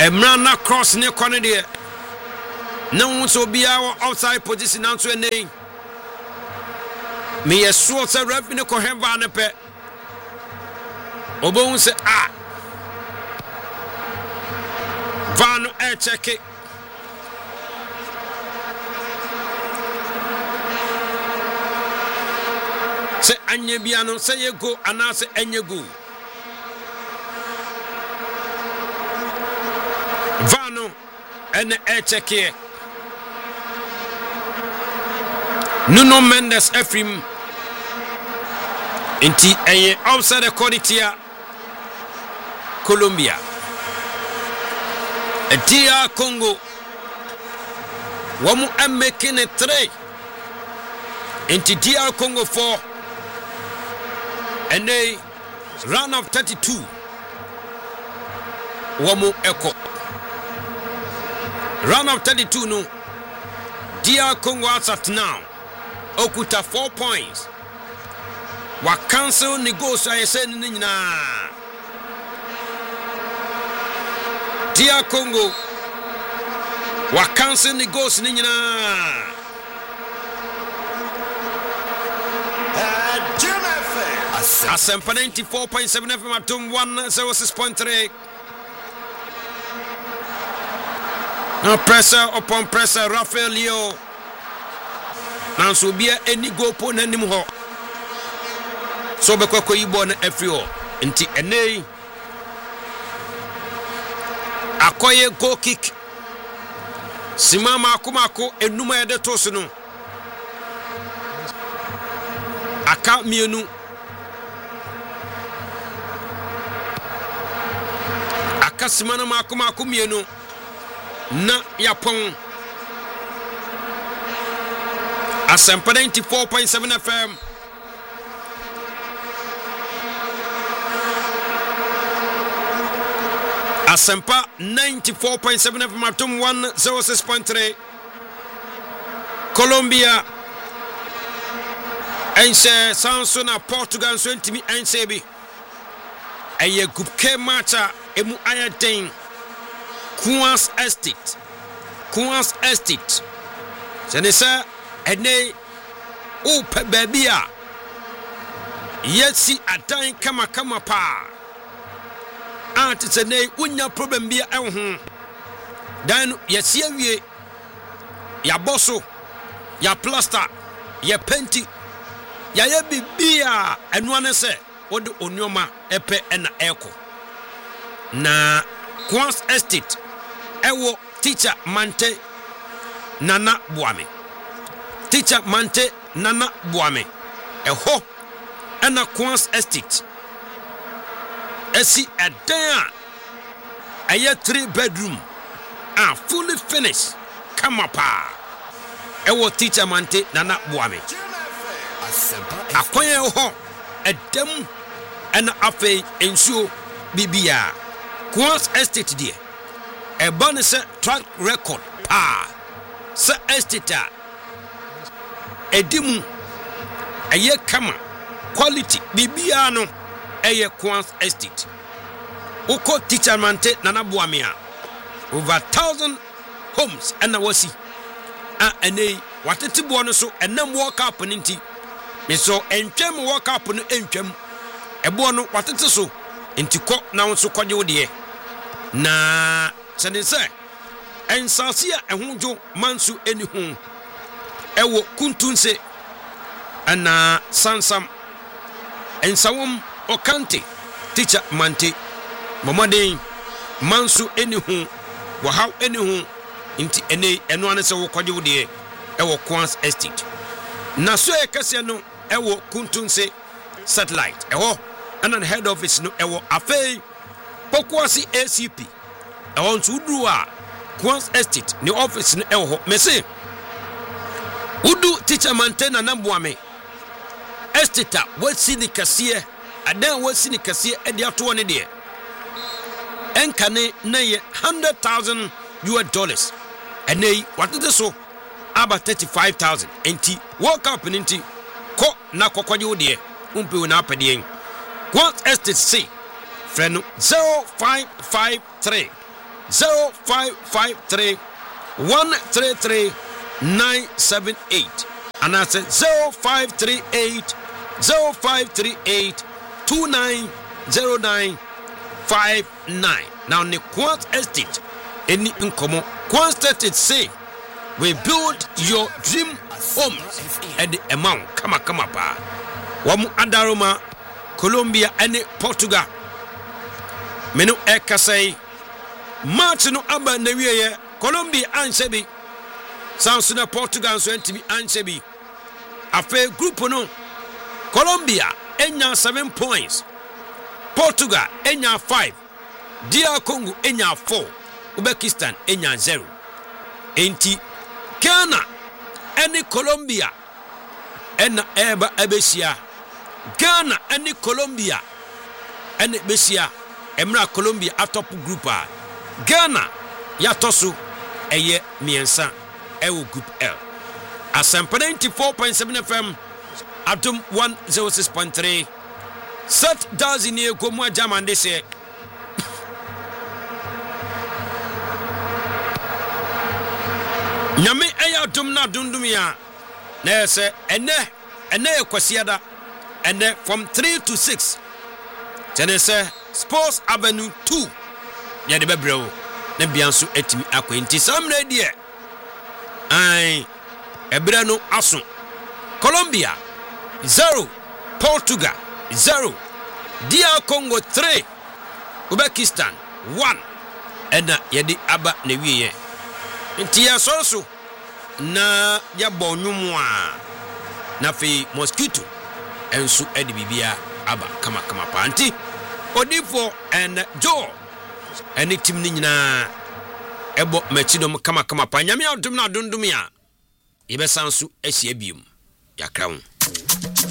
Emrana cross ne kone de. No so be our outside position answer a name. Me a sort of ref in a cohen van a pet. Obon say Van air check it. Say Anya Biano, say you go, and I say Anya go. Vano and the air check here. Nuno Mendes Ephraim. Inti aye outside the Coditia Colombia. A DR Congo. Wamu am making a 3. Inti DR Congo 4. And they round of 32. Wamu Echo. Round of 32 no. DR Congo outside now. Okuta 4 points. Wa cancel negotiate say nina. DR Congo. Wa cancel negotiate nina. Asempa 94.7 FM at 106.3. No pressure upon pressure. Rafael Leo. Now so be any go pon anim ho. So be kwakwa yibo na afrio. Nti ene akoye go kick. Simama akomako enuma yede toso no. Aka mienu. Aka simana makomako mienu. Na yapon Asempa 94.7 FM. Asempa 94.7 FM Atum 106.3. Colombia Ense Sansona Portugal so ntimi ense bi. Eye gupke matcha emu ayaden. Queen's Estate. Senesa ene o pe baby a yesi adan kama pa ant sene unya problem bia ehun dan yesi awie ya boso ya plaster ya penti ya ye bibia enu ane se wode onyoma epe na eko na Queen's Estate ewo teacher Mante Nana Buame. Teacher Mante Nana Buame. Eho ena Queen's Estate. Esi edea. Aye 3 bedroom. And fully finished. Kamapa. Ewo teacher Mante Nana Buame. Akoye ho edem ena afe ensuo bibia. Queen's Estate die. Ebane se track record pa. Se estate edimu eye kama quality bibia no eye Queen's Estate. Uko teacher Mante Nana Buame over 1,000 homes and wasi ene watete bo no so enam work up nti me so entwem work up no entwem ebo no watete so nti ko na so kwaje wo de na sense ensasia ehunjo mansu enihu ewo kuntunse ana sansam ensawom okante teacher Mante momade mansu enihu wahaw enihu nti eno ane se wo kwaje wo de ewo Queen's Estate na so ekase no ewo kuntunse satellite ewo ana head office no ewo afei pokwasi ACP ewo ntudru a Queen's Estate ni office ni ewo mese udu teacher Mante Nana Buame Estate wasi ni kase adan wasi ni kase edi ato ne de enkane na ye $100,000 ene watete so aba 35,000 enti work up nti ko na kokwaje wo de umpe na apede Queen's Estate say freno 0553 0553 133 978 and I said 0538 290959. Now the Quant Estate any incomo Quant Estate say we build your dream homes at the amount come pa wamu adaroma Colombia and Portugal menu ekasai match no aba na wiye Colombia ansebi Sansuna Portugal so ntimi ansebi afa group no Colombia enya 7 points Portugal enya 5 DR Congo enya 4 Uzbekistan enya 0 enti Ghana and Colombia ena eba abesia Ghana and Colombia and besia emra Colombia atop group a Ghana yatosu eye miensa ewo group L Asempa 94.7 FM Atom 106.3 Set Dazini Komwa Jaman de se Nyame eya dum na dundumia na se ene ekwasiada ene from 3 to 6 tene se Sports Avenue 2 ya de bebreo na bianso etimi akwenti samre die ai ebra no aso Colombia 0 Portugal 0 DR Congo 3 Uzbekistan 1 ena yedi aba na wiye nti ya so na ya bonwumwa na fe mosquito ensu edi bibia aba kama panti odifo and Joe eni tim ni nyina ebo machidom kama pa nyame adum na dundum ya ibesansu asia bium yakra ho